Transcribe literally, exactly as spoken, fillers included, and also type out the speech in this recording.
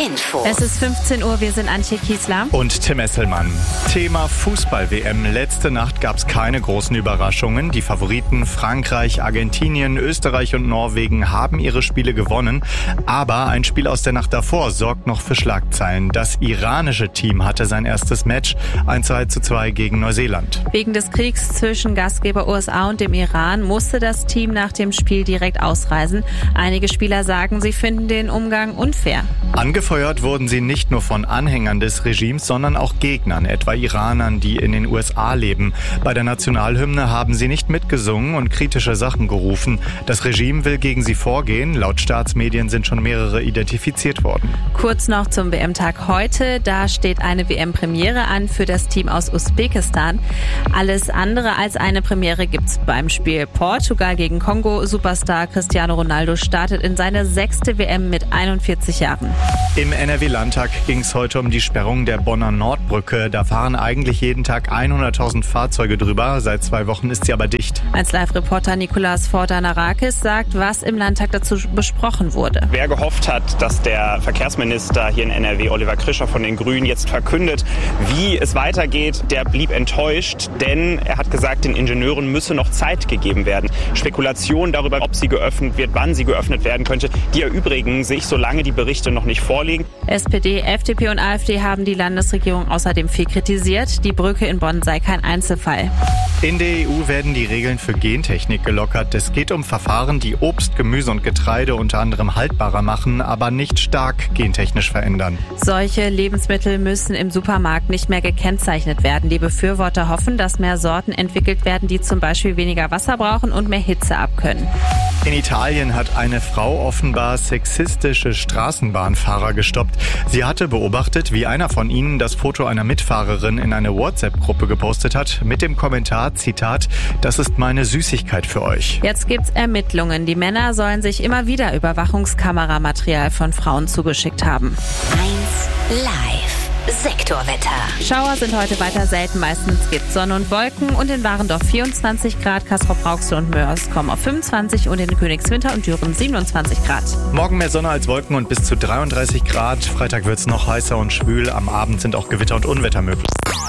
Info. Es ist fünfzehn Uhr, wir sind Antje Kiesler und Tim Esselmann. Thema Fußball-W M. Letzte Nacht gab es keine großen Überraschungen. Die Favoriten Frankreich, Argentinien, Österreich und Norwegen haben ihre Spiele gewonnen. Aber ein Spiel aus der Nacht davor sorgt noch für Schlagzeilen. Das iranische Team hatte sein erstes Match, ein zwei zu zwei gegen Neuseeland. Wegen des Kriegs zwischen Gastgeber U S A und dem Iran musste das Team nach dem Spiel direkt ausreisen. Einige Spieler sagen, sie finden den Umgang unfair. Angefeuert wurden sie nicht nur von Anhängern des Regimes, sondern auch Gegnern, etwa Iranern, die in den U S A leben. Bei der Nationalhymne haben sie nicht mitgesungen und kritische Sachen gerufen. Das Regime will gegen sie vorgehen. Laut Staatsmedien sind schon mehrere identifiziert worden. Kurz noch zum W M-Tag heute. Da steht eine W M-Premiere an für das Team aus Usbekistan. Alles andere als eine Premiere gibt's beim Spiel Portugal gegen Kongo. Superstar Cristiano Ronaldo startet in seine sechste W M mit einundvierzig Jahren. Im N R W-Landtag ging es heute um die Sperrung der Bonner Nordbrücke. Da fahren eigentlich jeden Tag hunderttausend Fahrzeuge drüber. Seit zwei Wochen ist sie aber dicht. Als Live-Reporter Nikolaus Forda-Narakis sagt, was im Landtag dazu besprochen wurde. Wer gehofft hat, dass der Verkehrsminister hier in N R W, Oliver Krischer von den Grünen, jetzt verkündet, wie es weitergeht, der blieb enttäuscht, denn er hat gesagt, den Ingenieuren müsse noch Zeit gegeben werden. Spekulationen darüber, ob sie geöffnet wird, wann sie geöffnet werden könnte, die erübrigen sich, solange die Berichte noch nicht vorliegen. S P D, F D P und AfD haben die Landesregierung außerdem viel kritisiert. Die Brücke in Bonn sei kein Einzelfall. In der E U werden die Regeln für Gentechnik gelockert. Es geht um Verfahren, die Obst, Gemüse und Getreide unter anderem haltbarer machen, aber nicht stark gentechnisch verändern. Solche Lebensmittel müssen im Supermarkt nicht mehr gekennzeichnet werden. Die Befürworter hoffen, dass mehr Sorten entwickelt werden, die zum Beispiel weniger Wasser brauchen und mehr Hitze abkönnen. In Italien hat eine Frau offenbar sexistische Straßenbahnfahrer gestoppt. Sie hatte beobachtet, wie einer von ihnen das Foto einer Mitfahrerin in eine WhatsApp-Gruppe gepostet hat, mit dem Kommentar, Zitat, das ist meine Süßigkeit für euch. Jetzt gibt's Ermittlungen. Die Männer sollen sich immer wieder Überwachungskameramaterial von Frauen zugeschickt haben. eins Live. Sektorwetter. Schauer sind heute weiter selten, meistens gibt Sonne und Wolken und in Warendorf vierundzwanzig Grad, Castrop-Rauxel und Mörs kommen auf fünfundzwanzig und in Königswinter und Düren siebenundzwanzig Grad. Morgen mehr Sonne als Wolken und bis zu dreiunddreißig Grad. Freitag wird's noch heißer und schwül. Am Abend sind auch Gewitter und Unwetter möglich.